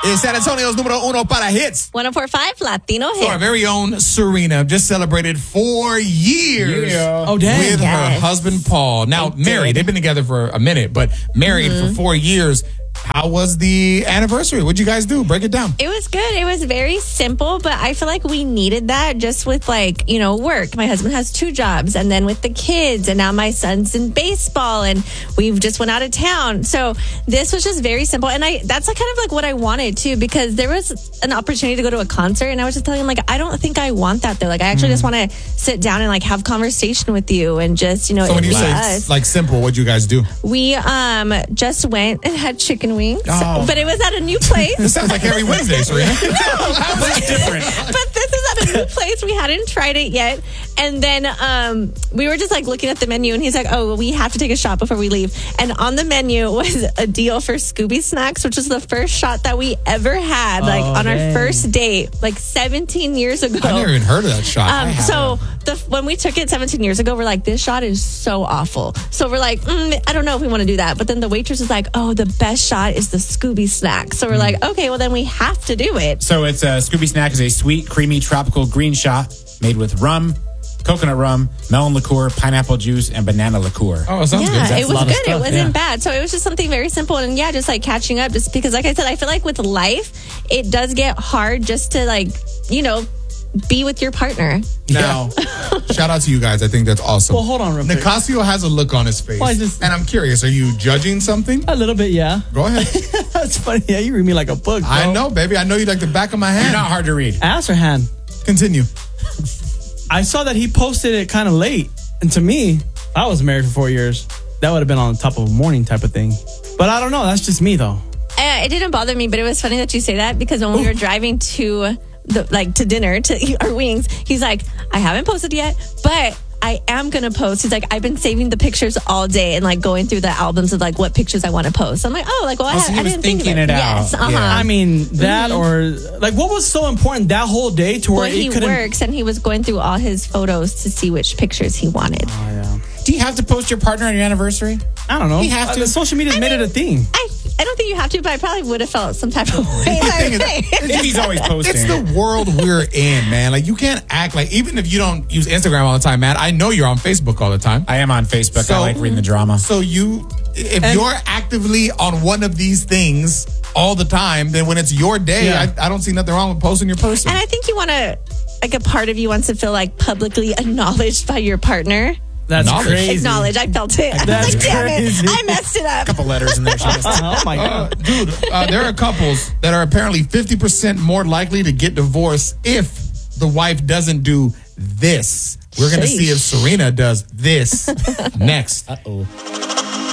is San Antonio's número uno para hits. 104.5 Latino So our hits. very own Serena just celebrated 4 years Oh, dang. with her Yes. husband, Paul. Now, married. They've been together for a minute, but married for 4 years. How was the anniversary? What'd you guys do? Break it down. It was good. It was very simple, but I feel like we needed that just with work. My husband has 2 jobs and then with the kids and now my son's in baseball and we've just went out of town. So this was just very simple. And that's kind of like what I wanted too, because there was an opportunity to go to a concert and I was just telling him I don't think I want that though. I actually just want to sit down and have conversation with you and just, So when you say us. simple, what'd you guys do? We just went and had chicken wings, but it was at a new place. This sounds like every Wednesday, Serena. How is this different? But this is at a new place. We hadn't tried it yet. And then we were just looking at the menu and he's like, oh, well, we have to take a shot before we leave. And on the menu was a deal for Scooby Snacks, which was the first shot that we ever had on our first date, 17 years ago. I never even heard of that shot. So when we took it 17 years ago, we're like, this shot is so awful. So we're like, I don't know if we want to do that. But then the waitress is like, oh, the best shot is the Scooby Snack. So we're like, okay, well then we have to do it. So it's Scooby Snack is a sweet, creamy, tropical green shot made with rum, coconut rum, melon liqueur, pineapple juice, and banana liqueur. Oh, it sounds good. Yeah, it was good. stuff, It wasn't bad. So it was just something very simple. And just catching up, just because, like I said, I feel like with life, it does get hard just to be with your partner. Now, shout out to you guys. I think that's awesome. Well, hold on real quick. Nicasio has a look on his face. Well, And I'm curious, are you judging something? A little bit, yeah. Go ahead. That's funny. Yeah, you read me like a book, bro. I know, baby. I know you like the back of my hand. You're not hard to read. Ass or hand? Continue. I saw that he posted it kind of late. And to me, I was married for 4 years. That would have been on the top of a morning type of thing. But I don't know. That's just me, though. It didn't bother me, but it was funny that you say that because when we were driving to to dinner to eat our wings, he's like, I haven't posted yet, but I am gonna post. He's like, I've been saving the pictures all day and going through the albums of what pictures I want to post. I'm like, I so he was didn't think of thinking it. it out. Yes, Yeah. I mean, that or what was so important that whole day to where Well, he it couldn't. works and he was going through all his photos to see which pictures he wanted. Oh, yeah. Do you have to post your partner on your anniversary? I don't know. You have to. The social media's made it a thing. I don't think you have to, but I probably would have felt some type of way. He's always posting. It's the world we're in, man. You can't act even if you don't use Instagram all the time, man. I know you're on Facebook all the time. I am on Facebook. I like reading the drama. So if you're actively on one of these things all the time, then when it's your day, I don't see nothing wrong with posting your person. And I think you want to, a part of you wants to feel publicly acknowledged by your partner. That's Knowledge. crazy. Acknowledge. I felt it. I was That's like, damn crazy. it. I messed it up. Couple letters in there. Oh my God. Dude, there are couples that are apparently 50% more likely to get divorced if the wife doesn't do this. We're going to see if Serena does this next. Uh-oh.